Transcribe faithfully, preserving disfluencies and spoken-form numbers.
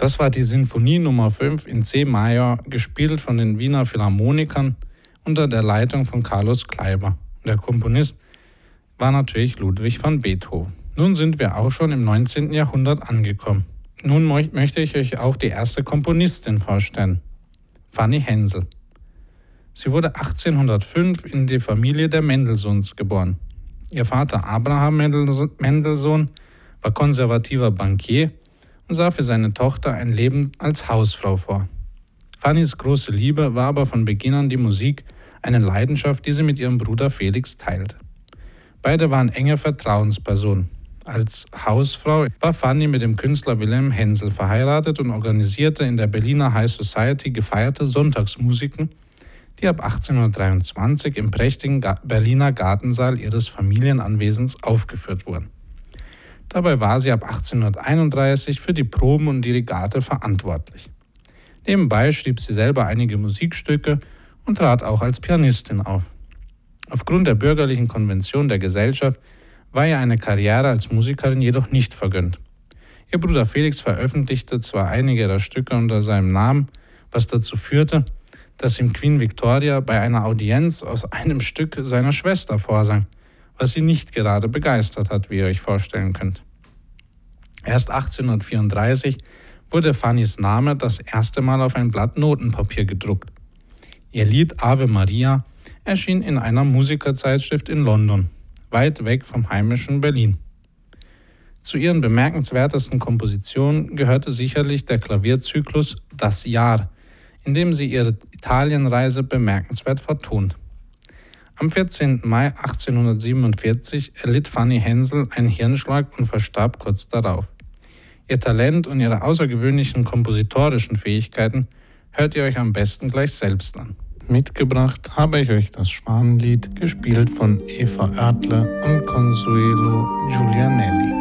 Das war die Sinfonie Nummer fünf in C-Major, gespielt von den Wiener Philharmonikern unter der Leitung von Carlos Kleiber. Der Komponist war natürlich Ludwig van Beethoven. Nun sind wir auch schon im neunzehnten Jahrhundert angekommen. Nun möchte ich euch auch die erste Komponistin vorstellen, Fanny Hensel. Sie wurde achtzehnhundertfünf in die Familie der Mendelssohns geboren. Ihr Vater Abraham Mendelssohn war konservativer Bankier und sah für seine Tochter ein Leben als Hausfrau vor. Fannys große Liebe war aber von Beginn an die Musik, eine Leidenschaft, die sie mit ihrem Bruder Felix teilte. Beide waren enge Vertrauenspersonen. Als Hausfrau war Fanny mit dem Künstler Wilhelm Hensel verheiratet und organisierte in der Berliner High Society gefeierte Sonntagsmusiken, die ab achtzehnhundertdreiundzwanzig im prächtigen Berliner Gartensaal ihres Familienanwesens aufgeführt wurden. Dabei war sie ab achtzehnhunderteinunddreißig für die Proben und Dirigate verantwortlich. Nebenbei schrieb sie selber einige Musikstücke und trat auch als Pianistin auf. Aufgrund der bürgerlichen Konvention der Gesellschaft war ihr eine Karriere als Musikerin jedoch nicht vergönnt. Ihr Bruder Felix veröffentlichte zwar einige ihrer Stücke unter seinem Namen, was dazu führte, dass ihm Queen Victoria bei einer Audienz aus einem Stück seiner Schwester vorsang, was sie nicht gerade begeistert hat, wie ihr euch vorstellen könnt. Erst achtzehnhundertvierunddreißig wurde Fannys Name das erste Mal auf ein Blatt Notenpapier gedruckt. Ihr Lied Ave Maria erschien in einer Musikerzeitschrift in London, weit weg vom heimischen Berlin. Zu ihren bemerkenswertesten Kompositionen gehörte sicherlich der Klavierzyklus Das Jahr, in dem sie ihre Italienreise bemerkenswert vertont. Am vierzehnten Mai achtzehnhundertsiebenundvierzig erlitt Fanny Hensel einen Hirnschlag und verstarb kurz darauf. Ihr Talent und ihre außergewöhnlichen kompositorischen Fähigkeiten hört ihr euch am besten gleich selbst an. Mitgebracht habe ich euch das Schwanenlied, gespielt von Eva Oertle und Consuelo Giulianelli.